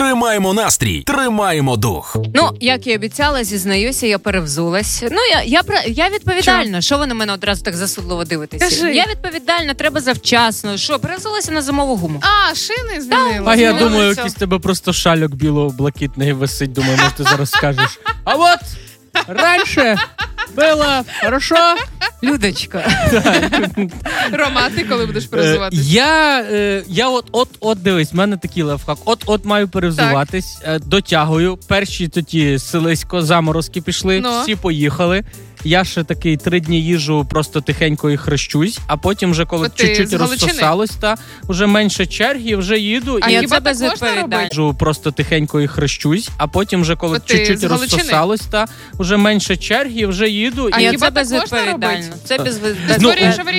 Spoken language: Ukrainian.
Тримаємо настрій, тримаємо дух. Ну, як і обіцяла, зізнаюся, я перевзулась. Ну, я відповідальна. Що ви на мене одразу так засудливо дивитеся? Кажи. Я відповідальна, треба завчасно. Що, перевзулася на зимову гуму? А, шини змінили. А я Ну, думаю, все. якийсь тебе просто шальок біло-блакитний висить. Думаю, може ти зараз скажеш. А от раніше було хорошо. Людочка. Рома, ти коли будеш перезуватись? Я от дивись, в мене такий лайфхак. От маю перевзуватись, дотягую. Перші тоді селисько, заморозки пішли, Ну. всі поїхали. Я ще такий 3 дні їжу, просто тихенько і хрещусь, а потім вже коли От ти чуть-чуть з Галичини? розсосалось, вже менше черги, вже їду. А і хіба це так можна безвідповідально. робити? їжу просто тихенько і хрещусь, а потім вже коли От ти чуть-чуть з Галичини? розсосалось, вже менше черги, вже їду. А і хіба це так можна безвідповідально. робити? Це Ти безвідповідально. створюєш аварійну